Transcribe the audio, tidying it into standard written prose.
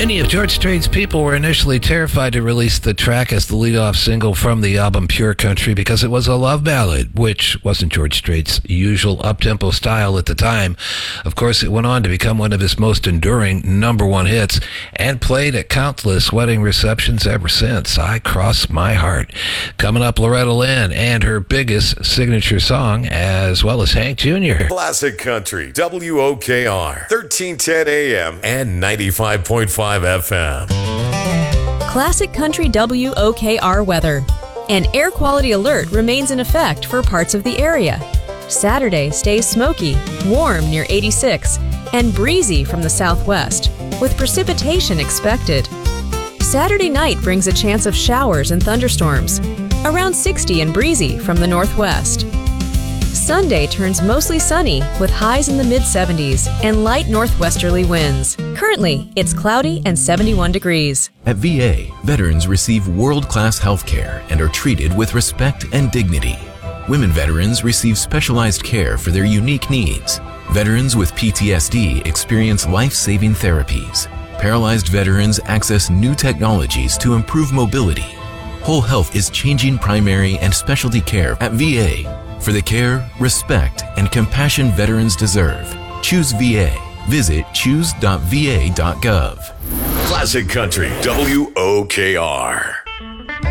Many of George Strait's people were initially terrified to release the track as the lead-off single from the album Pure Country because it was a love ballad, which wasn't George Strait's usual up-tempo style at the time. Of course, it went on to become one of his most enduring number one hits and played at countless wedding receptions ever since. I Cross My Heart. Coming up, Loretta Lynn and her biggest signature song, as well as Hank Jr. Classic Country, WOKR, 1310 AM and 95.5 FM. Classic Country WOKR weather. An air quality alert remains in effect for parts of the area. Saturday stays smoky, warm near 86, and breezy from the southwest, with precipitation expected. Saturday night brings a chance of showers and thunderstorms, around 60 and breezy from the northwest. Sunday turns mostly sunny with highs in the mid-70s and light northwesterly winds. Currently, it's cloudy and 71 degrees. At VA, veterans receive world-class health care and are treated with respect and dignity. Women veterans receive specialized care for their unique needs. Veterans with PTSD experience life-saving therapies. Paralyzed veterans access new technologies to improve mobility. Whole Health is changing primary and specialty care at VA for the care, respect, and compassion veterans deserve. Choose VA. Visit choose.va.gov. Classic Country, WOKR.